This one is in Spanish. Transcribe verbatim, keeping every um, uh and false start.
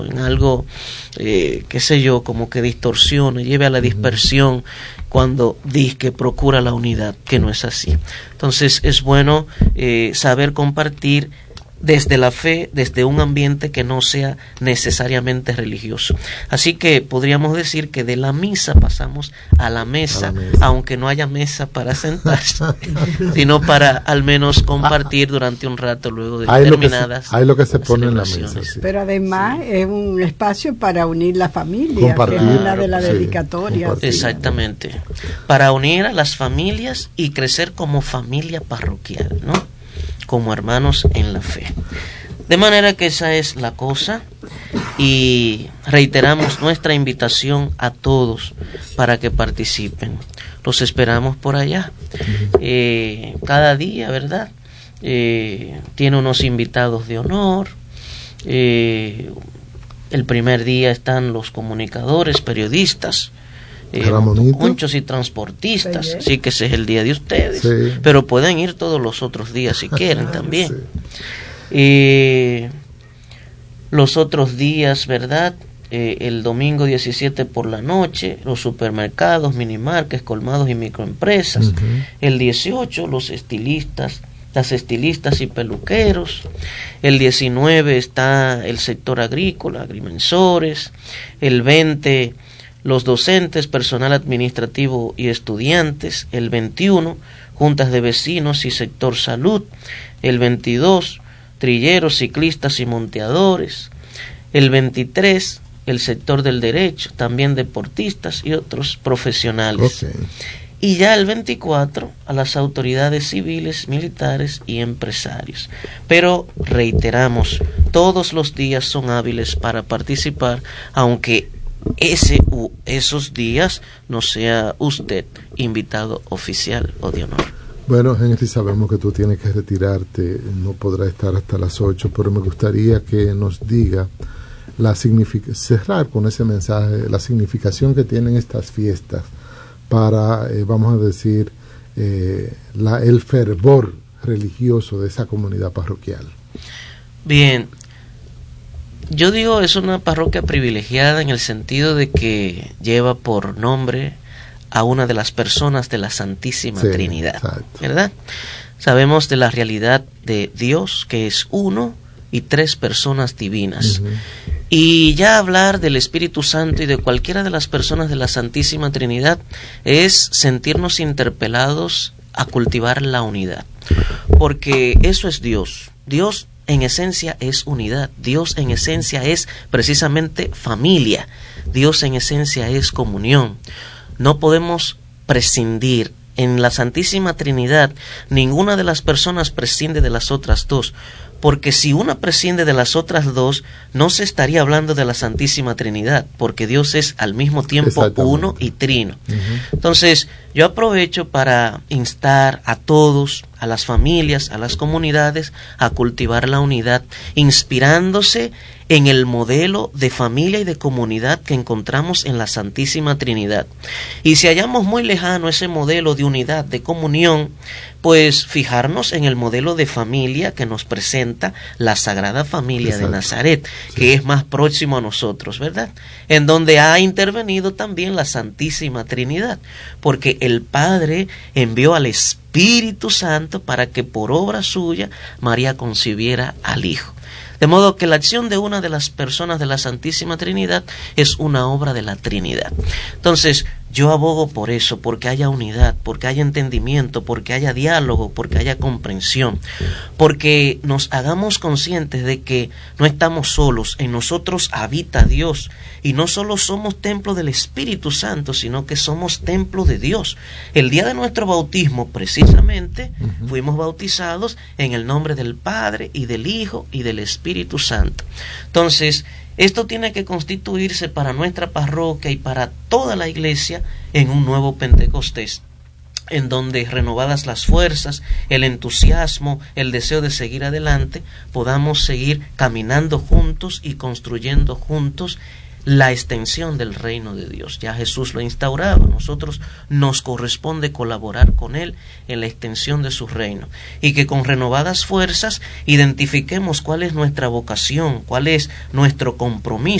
en algo, eh, qué sé yo, como que distorsione, lleve a la dispersión cuando dice que procura la unidad, que no es así. Entonces es bueno eh, saber compartir desde la fe, desde un ambiente que no sea necesariamente religioso. Así que podríamos decir que de la misa pasamos a la mesa, a la mesa. Aunque no haya mesa para sentarse, sino para al menos compartir durante un rato luego de hay determinadas lo se, hay lo que se pone en la mesa. Sí. Pero además sí. es un espacio para unir la familia, compartir, que es una de las sí, dedicatorias. Exactamente. Para unir a las familias y crecer como familia parroquial, ¿no? Como hermanos en la fe. De manera que esa es la cosa, y reiteramos nuestra invitación a todos para que participen. Los esperamos por allá. Eh, cada día, ¿verdad? Eh, tiene unos invitados de honor. Eh, el primer día están los comunicadores, periodistas, Eh, muchos y transportistas, sí, sí, que ese es el día de ustedes, sí. Pero pueden ir todos los otros días si quieren también. Sí. Eh, los otros días, ¿verdad? Eh, el domingo diecisiete por la noche, los supermercados, minimarques, colmados y microempresas. Uh-huh. El dieciocho, los estilistas, las estilistas y peluqueros. El diecinueve está el sector agrícola, agrimensores. El veinte, los docentes, personal administrativo y estudiantes. El veintiuno, juntas de vecinos y sector salud. El veintidós, trilleros, ciclistas y monteadores. El veintitrés, el sector del derecho, también deportistas y otros profesionales. Okay. Y ya el veinticuatro, a las autoridades civiles, militares y empresarios. Pero reiteramos, todos los días son hábiles para participar, aunque ese u esos días no sea usted invitado oficial o de honor. Bueno, Henry, sabemos que tú tienes que retirarte, no podrás estar hasta las ocho, pero me gustaría que nos diga la signific- cerrar con ese mensaje, la significación que tienen estas fiestas para, eh, vamos a decir, eh, la, el fervor religioso de esa comunidad parroquial. Bien, yo digo es una parroquia privilegiada en el sentido de que lleva por nombre a una de las personas de la Santísima sí, Trinidad, exacto. ¿Verdad? Sabemos de la realidad de Dios, que es uno y tres personas divinas. Uh-huh. Y ya hablar del Espíritu Santo y de cualquiera de las personas de la Santísima Trinidad es sentirnos interpelados a cultivar la unidad, porque eso es Dios. Dios en esencia es unidad, Dios en esencia es precisamente familia, Dios en esencia es comunión. No podemos prescindir. En la Santísima Trinidad, ninguna de las personas prescinde de las otras dos, porque si una prescinde de las otras dos, no se estaría hablando de la Santísima Trinidad, porque Dios es al mismo tiempo uno y trino. Uh-huh. Entonces, yo aprovecho para instar a todos, a las familias, a las comunidades, a cultivar la unidad, inspirándose en el modelo de familia y de comunidad que encontramos en la Santísima Trinidad. Y si hallamos muy lejano ese modelo de unidad, de comunión, pues fijarnos en el modelo de familia que nos presenta la Sagrada Familia Exacto. de Nazaret, sí. que es más próximo a nosotros, ¿verdad? En donde ha intervenido también la Santísima Trinidad, porque el Padre envió al Espíritu Santo para que por obra suya María concibiera al Hijo. De modo que la acción de una de las personas de la Santísima Trinidad es una obra de la Trinidad. Entonces, yo abogo por eso, porque haya unidad, porque haya entendimiento, porque haya diálogo, porque haya comprensión, porque nos hagamos conscientes de que no estamos solos, en nosotros habita Dios, y no solo somos templo del Espíritu Santo, sino que somos templo de Dios. El día de nuestro bautismo, precisamente, uh-huh. fuimos bautizados en el nombre del Padre, y del Hijo, y del Espíritu Santo. Entonces, esto tiene que constituirse para nuestra parroquia y para toda la iglesia en un nuevo Pentecostés, en donde, renovadas las fuerzas, el entusiasmo, el deseo de seguir adelante, podamos seguir caminando juntos y construyendo juntos la extensión del reino de Dios. Ya Jesús lo ha instaurado, a nosotros nos corresponde colaborar con Él en la extensión de su reino, y que con renovadas fuerzas identifiquemos cuál es nuestra vocación, cuál es nuestro compromiso